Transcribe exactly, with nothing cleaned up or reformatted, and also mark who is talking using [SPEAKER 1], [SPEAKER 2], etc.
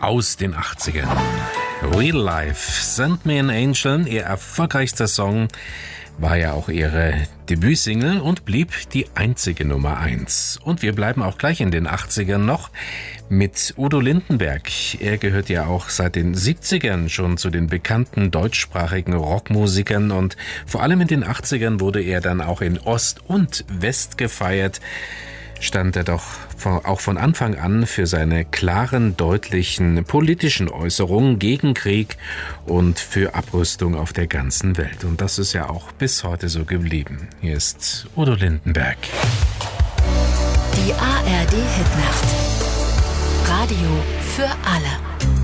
[SPEAKER 1] aus den achtzigern. Real Life, Send Me an Angel, ihr erfolgreichster Song, war ja auch ihre Debütsingle und blieb die einzige Nummer eins. Und wir bleiben auch gleich in den achtzigern noch mit Udo Lindenberg. Er gehört ja auch seit den siebzigern schon zu den bekannten deutschsprachigen Rockmusikern und vor allem in den achtzigern wurde er dann auch in Ost und West gefeiert. Stand er doch auch von Anfang an für seine klaren, deutlichen politischen Äußerungen gegen Krieg und für Abrüstung auf der ganzen Welt. Und das ist ja auch bis heute so geblieben. Hier ist Udo Lindenberg.
[SPEAKER 2] Die A R D Hitnacht. Radio für alle.